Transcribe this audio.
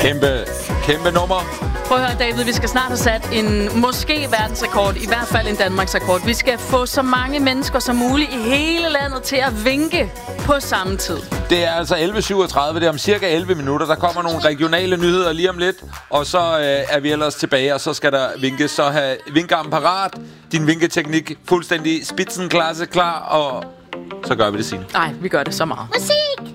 Kæmpe nummer. Prøv at høre, David, vi skal snart have sat en måske verdensrekord, i hvert fald en Danmarksrekord. Vi skal få så mange mennesker som muligt i hele landet til at vinke på samme tid. Det er altså 11.37, det er om cirka 11 minutter. Der kommer nogle regionale nyheder lige om lidt, og så er vi ellers tilbage, og så skal der vinkes. Så have vinkearmen parat, din vinketeknik fuldstændig spidsenklasse klar, og så gør vi det, Signe. Nej, vi gør det så meget. Musik!